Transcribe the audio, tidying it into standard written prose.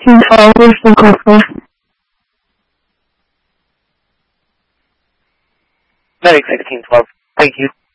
1612, where's the call for? Medic 1612. Thank you.